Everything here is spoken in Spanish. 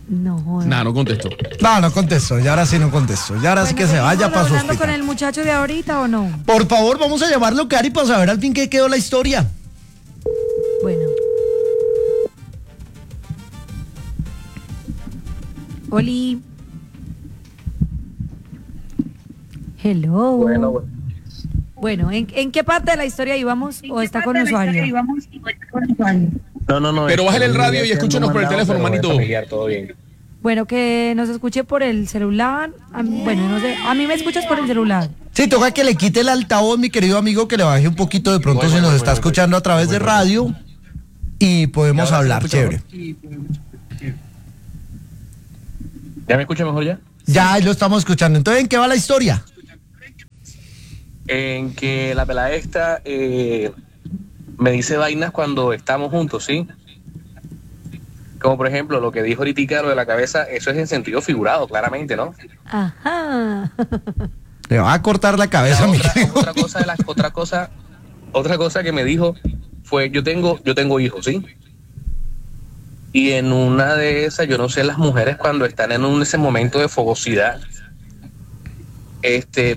No, joder. Nah, no contestó. No contestó, ya ahora sí no contestó. Ya ahora sí que se vaya para su hablando con hospital. el muchacho de ahorita o no? Por favor, vamos a llamarlo, Cari, para saber al fin qué quedó la historia. Bueno. Oli. Hello. Bueno, ¿en qué parte de la historia íbamos o está con usuario? No. Pero bájale el radio y escúchanos por el teléfono, manito. Familiar, todo bien. Bueno, que nos escuche por el celular. Bueno, no sé. A mí me escuchas por el celular. Sí, toca que le quite el altavoz, mi querido amigo, que le baje un poquito de pronto si nos está escuchando a través de radio y podemos hablar, chévere. ¿Ya me escucha mejor ya? Ya lo estamos escuchando. Entonces, ¿en qué va la historia? En que la pelada esta me dice vainas cuando estamos juntos, ¿sí? Como por ejemplo lo que dijo ahorita, lo de la cabeza, eso es en sentido figurado, claramente, ¿no? Ajá. Le va a cortar la cabeza, mi querido. Otra cosa que me dijo fue, yo tengo hijos, ¿sí? Y en una de esas, yo no sé, las mujeres cuando están en ese momento de fogosidad,